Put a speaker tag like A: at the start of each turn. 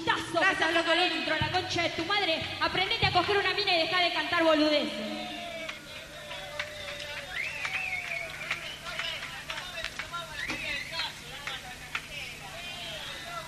A: chistazo.
B: Gracias,
A: que te
B: loco,
A: dentro, la concha de tu madre. Aprendete a coger una mina y deja de cantar boludeces.